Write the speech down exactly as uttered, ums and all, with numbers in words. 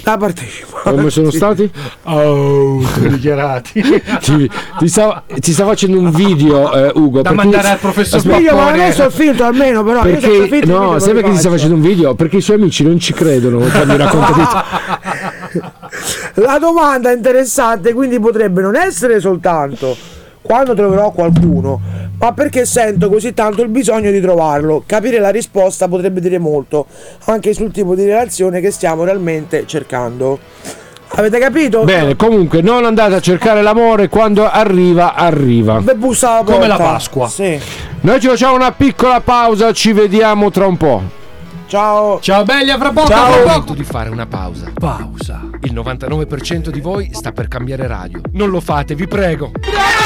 da partecipare. Come sono stati? Oh, dichiarati. ti, ti, sta, ti sta facendo un video, eh, Ugo. Da mandare al professor Pappone. Ma Pappone. adesso il filtro almeno, però. Perché, filtro, no, sai perché ti sta facendo un video? Perché i suoi amici non ci credono quando mi racconta di La domanda è interessante, quindi potrebbe non essere soltanto quando troverò qualcuno, ma perché sento così tanto il bisogno di trovarlo. Capire la risposta potrebbe dire molto anche sul tipo di relazione che stiamo realmente cercando. Avete capito? Bene, comunque non andate a cercare l'amore, quando arriva arriva. Beh, bussa alla porta. Come la Pasqua. Sì. Noi ci facciamo una piccola pausa, ci vediamo tra un po'. Ciao. Ciao belli, a fra poco. Ciao. È È momento di fare una pausa. Pausa. Il novantanove per cento di voi sta per cambiare radio. Non lo fate, vi prego.